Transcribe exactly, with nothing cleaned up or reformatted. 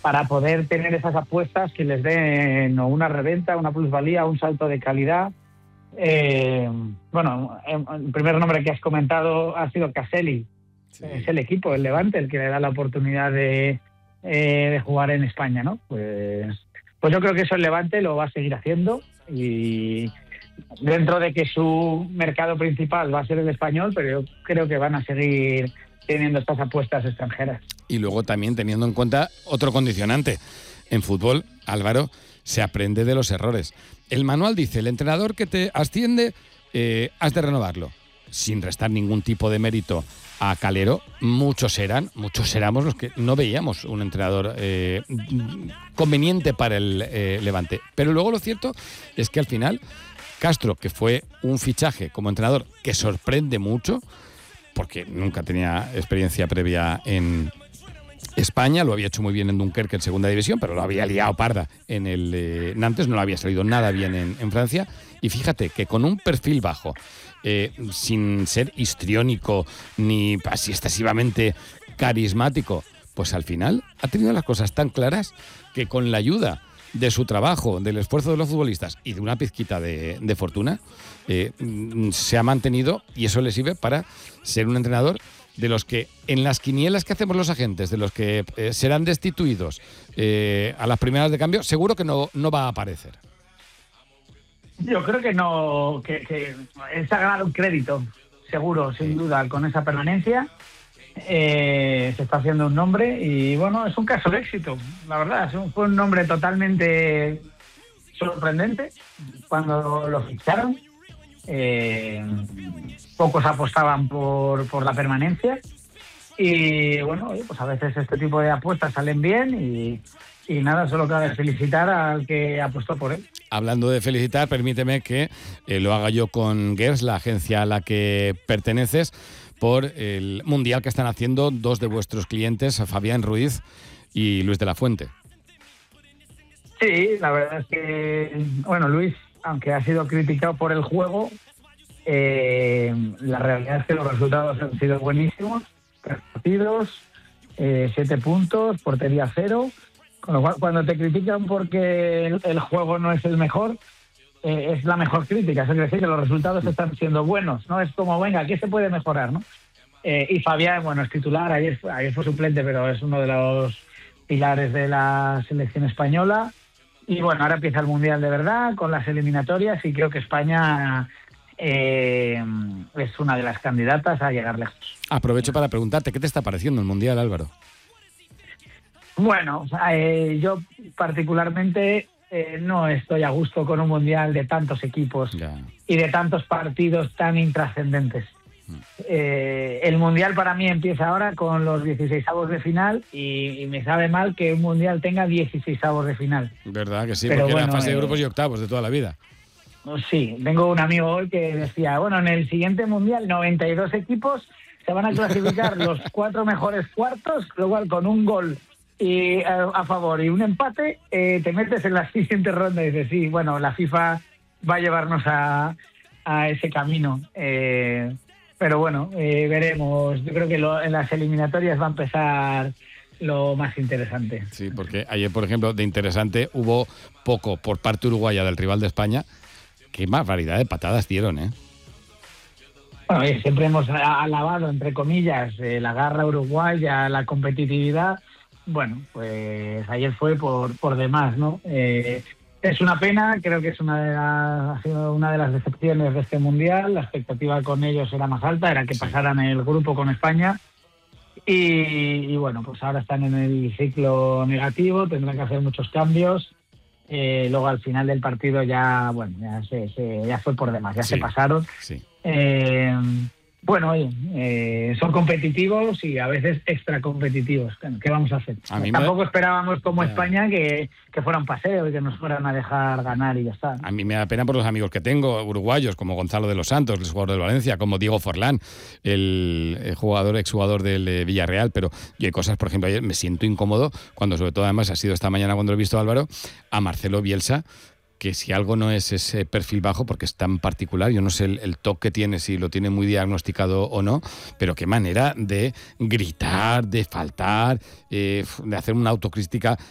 para poder tener esas apuestas que les den o una reventa, una plusvalía, un salto de calidad. Eh, bueno, el primer nombre que has comentado ha sido Caselli. Sí. Es el equipo, el Levante, el que le da la oportunidad de, eh, de jugar en España, ¿no? Pues, pues yo creo que eso el Levante lo va a seguir haciendo, y dentro de que su mercado principal va a ser el español, pero yo creo que van a seguir teniendo estas apuestas extranjeras. Y luego también teniendo en cuenta otro condicionante. En fútbol, Álvaro, se aprende de los errores. El manual dice, el entrenador que te asciende, eh, has de renovarlo. Sin restar ningún tipo de mérito a Calero, muchos eran, muchos éramos los que no veíamos un entrenador eh, conveniente para el eh, Levante. Pero luego lo cierto es que al final, Castro, que fue un fichaje como entrenador que sorprende mucho, porque nunca tenía experiencia previa en España, lo había hecho muy bien en Dunkerque en segunda división, pero lo había liado parda en el eh, Nantes, no le había salido nada bien en, en Francia, y fíjate que con un perfil bajo, eh, sin ser histriónico ni así excesivamente carismático, pues al final ha tenido las cosas tan claras que con la ayuda de su trabajo, del esfuerzo de los futbolistas y de una pizquita de, de fortuna, eh, se ha mantenido, y eso le sirve para ser un entrenador de los que en las quinielas que hacemos los agentes, de los que eh, serán destituidos eh, a las primeras de cambio, seguro que no, no va a aparecer. Yo creo que no, que, que es a ganar un crédito, seguro, sin duda, con esa permanencia. Eh, se está haciendo un nombre y bueno, es un caso de éxito, la verdad. Es un, fue un nombre totalmente sorprendente cuando lo ficharon. Eh, pocos apostaban por, por la permanencia, y bueno, pues a veces este tipo de apuestas salen bien, y, y nada, solo cabe felicitar al que apostó por él. Hablando de felicitar, permíteme que eh, lo haga yo con Gers, la agencia a la que perteneces, por el mundial que están haciendo dos de vuestros clientes, Fabián Ruiz y Luis de la Fuente. Sí, la verdad es que, bueno, Luis, aunque ha sido criticado por el juego, eh, la realidad es que los resultados han sido buenísimos. Tres partidos, eh, siete puntos, portería cero. Con lo cual, cuando te critican porque el, el juego no es el mejor, eh, es la mejor crítica. Es decir, que los resultados están siendo buenos, ¿no? Es como, venga, ¿qué se puede mejorar, no? Eh, y Fabián, bueno, es titular, ayer, ayer fue suplente, pero es uno de los pilares de la selección española. Y bueno, ahora empieza el Mundial de verdad, con las eliminatorias, y creo que España eh, es una de las candidatas a llegar lejos. Aprovecho para preguntarte, ¿qué te está pareciendo el Mundial, Álvaro? Bueno, eh, yo particularmente eh, no estoy a gusto con un Mundial de tantos equipos ya. y de tantos partidos tan intrascendentes. Eh, el Mundial para mí empieza ahora con los dieciseisavos de final, y, y me sabe mal que un Mundial tenga dieciseisavos de final. ¿Verdad que sí? Pero porque bueno, era fase de eh, grupos y octavos de toda la vida. Sí, tengo un amigo hoy que decía, bueno, en el siguiente Mundial noventa y dos equipos se van a clasificar los cuatro mejores cuartos, lo cual con un gol y a, a favor y un empate eh, te metes en la siguiente ronda, y dices, sí, bueno, la FIFA va a llevarnos a, a ese camino. Eh, pero bueno, eh, veremos. Yo creo que lo, en las eliminatorias va a empezar lo más interesante. Sí, porque ayer, por ejemplo, de interesante hubo poco por parte uruguaya del rival de España. Qué más variedad de patadas dieron, ¿eh? Bueno, eh, siempre hemos alabado, entre comillas, eh, la garra uruguaya, la competitividad. Bueno, pues ayer fue por, por demás, ¿no? Eh, es una pena, creo que es una de las, ha sido una de las decepciones de este Mundial. La expectativa con ellos era más alta, era que pasaran el grupo con España. Y, y bueno, pues ahora están en el ciclo negativo, tendrán que hacer muchos cambios. Eh, luego al final del partido ya, bueno, ya, se, se, ya fue por demás, ya sí, se pasaron. Sí. Eh, bueno, oye, eh, son competitivos y a veces extra competitivos. ¿Qué vamos a hacer? A Tampoco me... esperábamos como ya. España que, que fuera un paseo y que nos fueran a dejar ganar y ya está. A mí me da pena por los amigos que tengo, uruguayos, como Gonzalo de los Santos, el jugador del Valencia, como Diego Forlán, el, el jugador, exjugador del eh, Villarreal, pero yo hay cosas, por ejemplo, ayer me siento incómodo cuando, sobre todo además ha sido esta mañana cuando lo he visto, Álvaro, a Marcelo Bielsa, que si algo no es ese perfil bajo, porque es tan particular, yo no sé el, el toque que tiene, si lo tiene muy diagnosticado o no, pero qué manera de gritar, de faltar, eh, de hacer una autocrítica